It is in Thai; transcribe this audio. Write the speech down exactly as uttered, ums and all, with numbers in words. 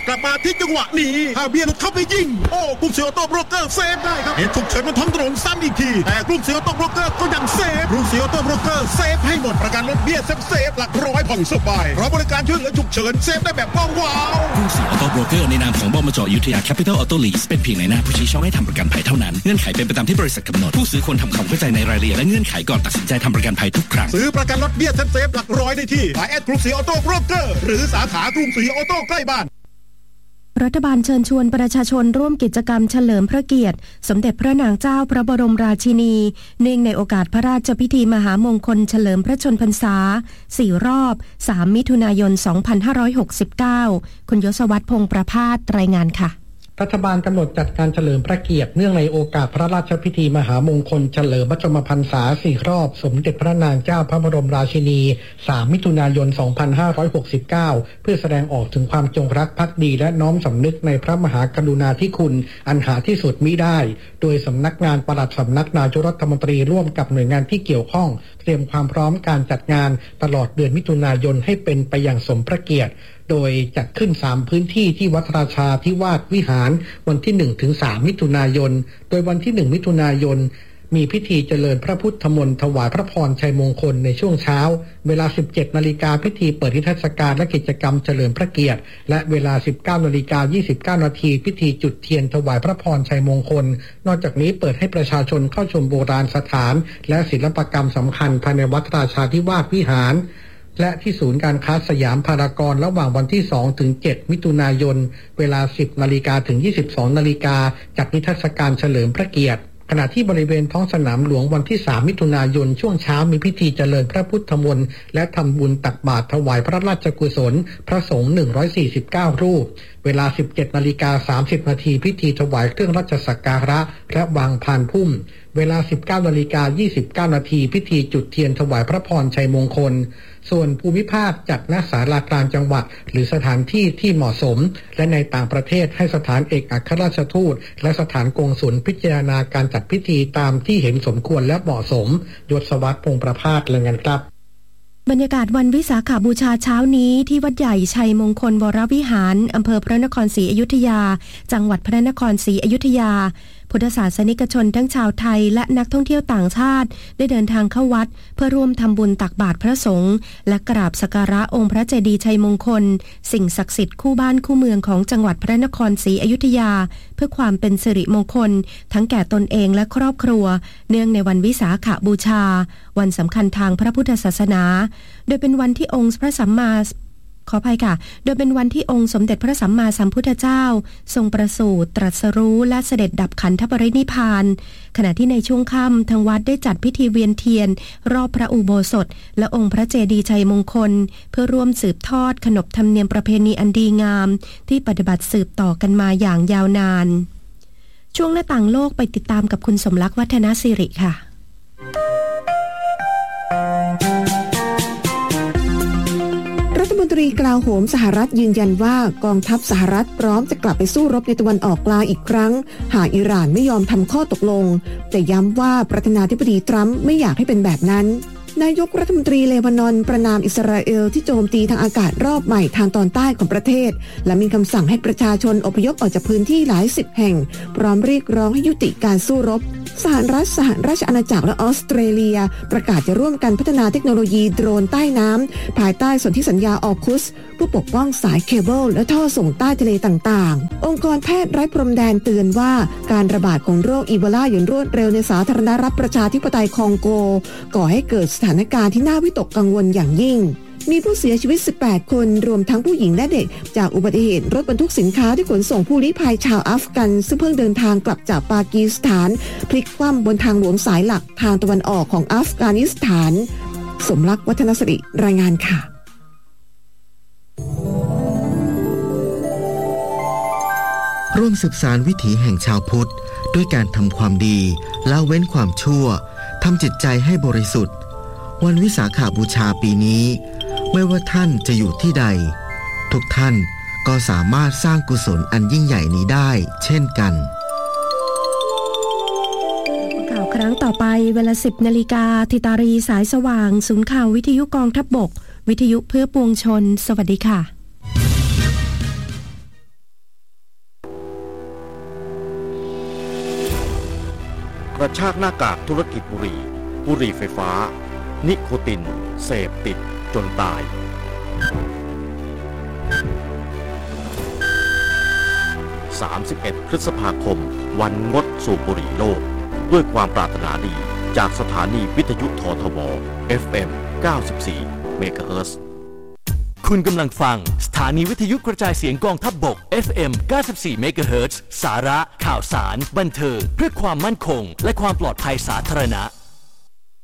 กลับมาที่จังหวะนี้ฮาเบียร์เข้าไปยิงโอ้กรุงศรีออโต้โบรกเกอร์เซฟได้ครับเหตุฉุกเฉินบนท้องถนนซ้ำอีกทีแต่กรุงศรีออโต้โบรกเกอร์ก็ยังเซฟกรุงศรีออโต้โบรกเกอร์เซฟให้หมดประกันรถเบี้ยเซฟเซฟหลักร้อยผ่อนสบายเพราะบริการช่วยเหลือฉุกเฉินเซฟได้แบบว้าวกรุงศรีออโต้โบรกเกอร์ในนามของบมจ.อยุธยาแคปิตอลออโต้ลีสเป็นเพียงในหน้าผู้ชี้ช่องให้ทำประกันภัยเท่านั้นเงื่อนไขเป็นไปตามที่บริษัทกำหนดผู้ซื้อควรทำความเข้าใจในรายละเอียดและเงื่อนไขก่อนตัดสินใจทำประกันภัยทุกครั้งซื้อประกันรถเบี้ยเซฟเซฟหลักร้อยได้ที่ไลน์แอดกรุงศรีออโต้โบรกเกอร์หรือสาขากรุงศรีออโต้ใกล้บ้านรัฐบาลเชิญชวนประชาชนร่วมกิจกรรมเฉลิมพระเกียรติสมเด็จพระนางเจ้าพระบรมราชินีเนื่องในโอกาสพระราชพิธีมหามงคลเฉลิมพระชนพรรษาสี่รอบสามมิถุนายนสองพันห้าร้อยหกสิบเก้าคุณยศวัฒน์พงษ์ประภาสรายงานค่ะรัฐบาลกำหนดจัดการเฉลิมพระเกียรติเนื่องในโอกาสพระราชพิธีมหามงคลเฉลิมพระชนมพรรษาสี่รอบสมเด็จพระนางเจ้าพระบรมราชินีสามมิถุนายนสองพันห้าร้อยหกสิบเก้าเพื่อแสดงออกถึงความจงรักภักดีและน้อมสำนึกในพระมหากรุณาธิคุณอันหาที่สุดมิได้โดยสำนักงานปลัดสำนักนายกรัฐมนตรีร่วมกับหน่วยงานที่เกี่ยวข้องเตรียมความพร้อมการจัดงานตลอดเดือนมิถุนายนให้เป็นไปอย่างสมพระเกียรติโดยจัดขึ้นสามพื้นที่ที่วัดราชาธิวาสวิหารวันที่หนึ่งถึงสามมิถุนายนโดยวันที่หนึ่งมิถุนายนมีพิธีเจริญพระพุทธมนต์ถวายพระพรชัยมงคลในช่วงเช้าเวลา สิบเจ็ดนาฬิกาพิธีเปิดนิทรรศการและกิจกรรมเฉลิมพระเกียรติและเวลา สิบเก้านาฬิกายี่สิบเก้านาทีพิธีจุดเทียนถวายพระพรชัยมงคลนอกจากนี้เปิดให้ประชาชนเข้าชมโบราณสถานและศิลปกรรมสำคัญภายในวัดราชาธิวาสวิหารและที่ศูนย์การค้าสยามพารากอนระหว่างวันที่สองถึงเจ็ดมิถุนายนเวลา สิบนาฬิกาถึงยี่สิบสองนาฬิกาจัดนิทรรศการเฉลิมพระเกียรติขณะที่บริเวณท้องสนามหลวงวันที่สามมิถุนายนช่วงเช้ามีพิธีเจริญพระพุทธมนต์และทำบุญตักบาตรถวายพระราชกุศลพระสงฆ์หนึ่งร้อยสี่สิบเก้ารูปเวลา สิบเจ็ดนาฬิกาสามสิบนาทีพิธีถวายเครื่องราชสักการะและวางพานพุ่มเวลา สิบเก้านาฬิกายี่สิบเก้านาทีพิธีจุดเทียนถวายพระพรชัยมงคลส่วนภูมิภาคจัดณศาลากลางจังหวัดหรือสถานที่ที่เหมาะสมและในต่างประเทศให้สถานเอกอัครราชทูตและสถานกงสุลพิจารณาการจัดพิธีตามที่เห็นสมควรและเหมาะสมยศวัฒน์พงษ์ประภาสรายงานครับบรรยากาศวันวิสาขบูชาเช้านี้ที่วัดใหญ่ชัยมงคลวรวิหารอำเภอพระนครศรีอยุธยาจังหวัดพระนครศรีอยุธยาพุทธศาสนิกชนทั้งชาวไทยและนักท่องเที่ยวต่างชาติได้เดินทางเข้าวัดเพื่อร่วมทำบุญตักบาตรพระสงฆ์และกราบสักการะองค์พระเจดีย์ชัยมงคลสิ่งศักดิ์สิทธิ์คู่บ้านคู่เมืองของจังหวัดพระนครศรีอยุธยาเพื่อความเป็นสิริมงคลทั้งแก่ตนเองและครอบครัวเนื่องในวันวิสาขบูชาวันสำคัญทางพระพุทธศาสนาโดยเป็นวันที่องค์พระสัมมาขออภัยค่ะโดยเป็นวันที่องค์สมเด็จพระสัมมาสัมพุทธเจ้าทรงประสูติตรัสรู้และเสด็จดับขันธปรินิพพานขณะที่ในช่วงค่ำทางวัดได้จัดพิธีเวียนเทียนรอบพระอุโบสถและองค์พระเจดีย์ชัยมงคลเพื่อร่วมสืบทอดขนบธรรมเนียมประเพณีอันดีงามที่ปฏิบัติสืบต่อกันมาอย่างยาวนานช่วงหน้าต่างโลกไปติดตามกับคุณสมรักษ์วัฒนศิริค่ะรัฐมนตรีกลาโหมสหรัฐยืนยันว่ากองทัพสหรัฐพร้อมจะกลับไปสู้รบในตะวันออกกลางอีกครั้งหากอิหร่านไม่ยอมทำข้อตกลงแต่ย้ำว่าประธานาธิบดีทรัมป์ไม่อยากให้เป็นแบบนั้นนายกรัฐมนตรีเลบานอนประณามอิสราเอลที่โจมตีทางอากาศรอบใหม่ทางตอนใต้ของประเทศและมีคำสั่งให้ประชาชนอพยพออกจากพื้นที่หลายสิบแห่งพร้อมเรียกร้องให้ยุติการสู้รบสหรัฐสหราชอาณาจักรและออสเตรเลียประกาศจะร่วมกันพัฒนาเทคโนโลยีโดรนใต้น้ำภายใต้สนธิสัญญาออคุสเพื่อปกป้องสายเคเบิลและท่อส่งใต้ทะเลต่างๆองค์กรแพทย์ไร้พรมแดนเตือนว่าการระบาดของโรคอีโบลาอย่างรวดเร็วในสาธารณรัฐประชาธิปไตยคองโกก่อให้เกิดสถานการณ์ที่น่าวิตกกังวลอย่างยิ่งมีผู้เสียชีวิตสิบแปดคนรวมทั้งผู้หญิงและเด็กจากอุบัติเหตุรถบรรทุกสินค้าที่ขนส่งผู้ลี้ภัยชาวอัฟกันซึ่งเพิ่งเดินทางกลับจากปากีสถานพลิกคว่ำบนทางหลวงสายหลักทางตะวันออกของอัฟกานิสถานสมรักวัฒนศิริรายงานค่ะร่วมสืบสานวิถีแห่งชาวพุทธด้วยการทำความดีละเว้นความชั่วทำจิตใจให้บริสุทธิ์วันวิสาขบูชาปีนี้ไม่ว่าท่านจะอยู่ที่ใดทุกท่านก็สามารถสร้างกุศลอันยิ่งใหญ่นี้ได้เช่นกันข่าวครั้งต่อไปเวลา สิบนาฬิกาทิตารีสายสว่างศูนย์ข่าววิทยุกองทัพบกวิทยุเพื่อปวงชนสวัสดีค่ะกระชากหน้ากากธุรกิจบุหรี่บุหรี่ไฟฟ้านิโคตินเสพติดจนตายสามสิบเอ็ดพฤษภาคมวันงดสูบบุหรี่โลกด้วยความปรารถนาดีจากสถานีวิทยุททบ เอฟ เอ็ม เก้าสิบสี่ เมกะเฮิรตซ์คุณกำลังฟังสถานีวิทยุกระจายเสียงกองทัพบก เอฟ เอ็ม เก้าสิบสี่ เมกะเฮิรตซ์สาระข่าวสารบันเทิงเพื่อความมั่นคงและความปลอดภัยสาธารณะ